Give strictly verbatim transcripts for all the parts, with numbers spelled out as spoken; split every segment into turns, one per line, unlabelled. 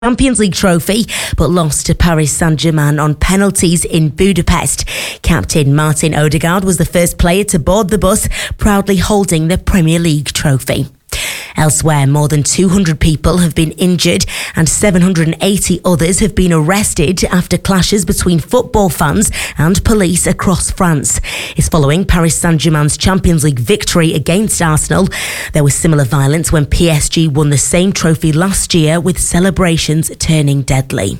Champions League trophy, but lost to Paris Saint-Germain on penalties in Budapest. Captain Martin Odegaard was the first player to board the bus, proudly holding the Premier League trophy. Elsewhere, more than two hundred people have been injured and seven hundred eighty others have been arrested after clashes between football fans and police across France. It's following Paris Saint-Germain's Champions League victory against Arsenal. There was similar violence when P S G won the same trophy last year, with celebrations turning deadly.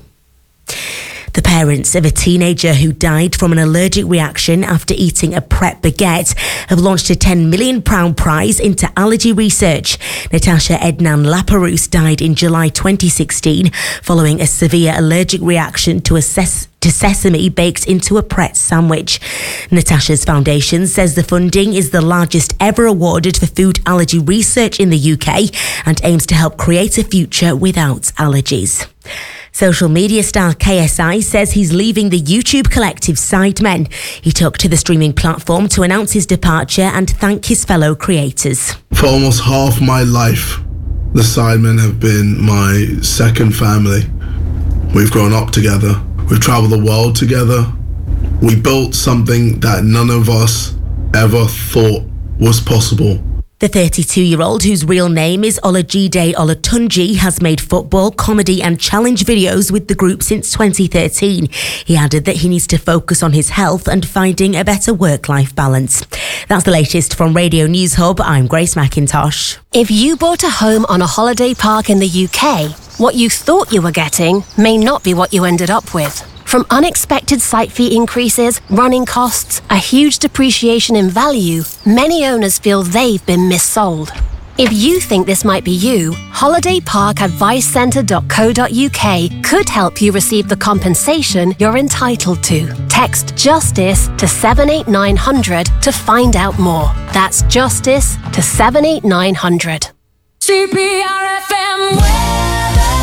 The parents of a teenager who died from an allergic reaction after eating a Pret baguette have launched a ten million pounds prize into allergy research. Natasha Ednan Laperouse died in July twenty sixteen following a severe allergic reaction to a ses- to sesame baked into a Pret sandwich. Natasha's foundation says the funding is the largest ever awarded for food allergy research in the U K and aims to help create a future without allergies. Social media star K S I says he's leaving the YouTube collective Sidemen. He took to the streaming platform to announce his departure and thank his fellow creators.
For almost half my life, the Sidemen have been my second family. We've grown up together. We've traveled the world together. We built something that none of us ever thought was possible.
The thirty-two-year-old, whose real name is Olajide Olatunji, has made football, comedy and challenge videos with the group since twenty thirteen. He added that he needs to focus on his health and finding a better work-life balance. That's the latest from Radio News Hub. I'm Grace McIntosh.
If you bought a home on a holiday park in the U K, what you thought you were getting may not be what you ended up with. From unexpected site fee increases, running costs, a huge depreciation in value, many owners feel they've been missold. If you think this might be you, holiday park advice centre dot co dot U K could help you receive the compensation you're entitled to. Text JUSTICE to seven eight nine hundred to find out more. That's JUSTICE to seven eight nine hundred.
C P R F M weather.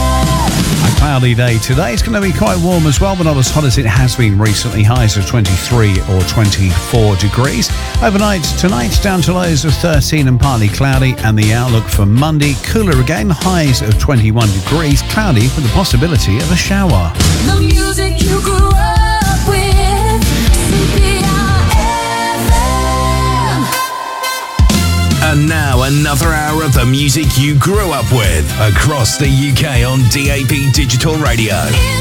A cloudy day today. It's going to be quite warm as well, but not as hot as it has been recently. Highs of twenty-three or twenty-four degrees. Overnight tonight, down to lows of thirteen and partly cloudy. And the outlook for Monday, cooler again. Highs of twenty-one degrees. Cloudy with the possibility of a shower.
The music you grew up with. C P R F M.
And now another hour of the music you grew up with across the U K on D A B Digital Radio.